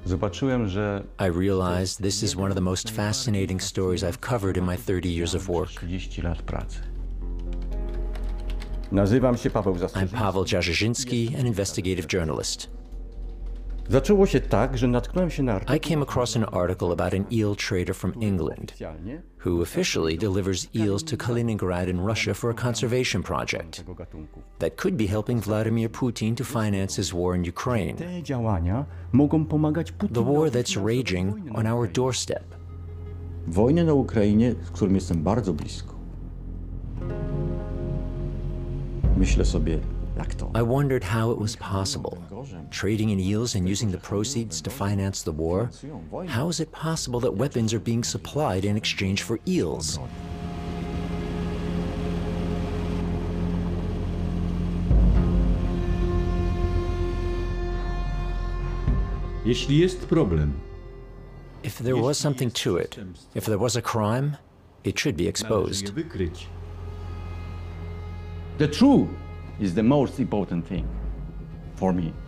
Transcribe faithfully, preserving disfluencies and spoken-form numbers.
Zobaczyłem, że I realized this is one of the most fascinating stories I've covered in my thirty years of work. trzydzieści lat pracy. Nazywam się Paweł I'm Zastrzyżny. Paweł Jarzyński, an investigative journalist. Zaczęło się tak, że natknąłem się na I artykuł came across an article about an eel trader from England oficjalnie who officially delivers eels to Kaliningrad in Russia for a conservation project tego gatunku. that could be helping Vladimir Putin to finance his war in Ukraine, Te działania mogą pomagać the Putinowi war that's finansować raging wojnę na on our Ukrainie. doorstep. Wojnę na Ukrainie, z którym jestem bardzo blisko. Myślę sobie, jak to? I wondered how it was possible. Trading in eels and using the proceeds to finance the war? How is it possible that weapons are being supplied in exchange for eels? Jeśli jest problem, If there was something to it, if there was a crime, it should be należy exposed. je wykryć. The truth is the most important thing for me.